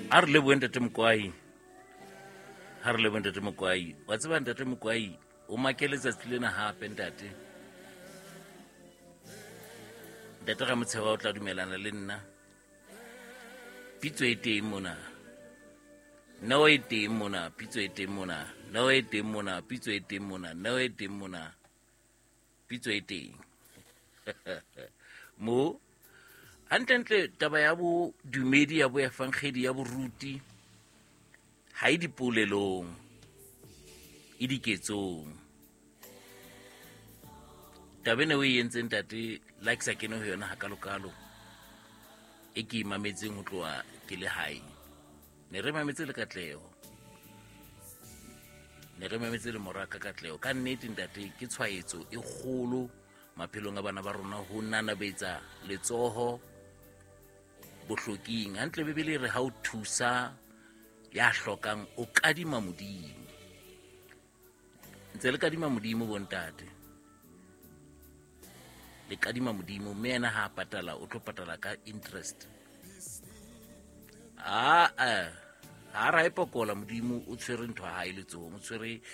a re leboe ntate Mokwai wa tseba ntate Mokwai o makele letsatsi lena hape ntate ga Motshega o tla dumelana le nna pitso e teng mona nao e teng mona pitso e teng mona nao e teng mona pitso e teng mona nao e teng mona pitso e teng mo hantle taba ya bo dumedi ya bo efangedi ya boruti ha e dipolelong e diketsong taba ene o e entseng ntate like sa kene ho yona hakalokalo e ke imametseng ho tloa ke le hae ne re mametse le Katleho ne re mametse le moraka Katleho ka nnete ntate ke tshwaetso e kgolo maphelong a bana ba rona ho nanabetsa letsoho bohloking hantle bebele re ha o thusa ya hlokang o kadima modimo ntse le kadima modimo bontate le kadima modimo mme yena ha patala o tlo patala ka interest ha ra ipokola modimo o tshwere ntho ha ile tsong o tshwere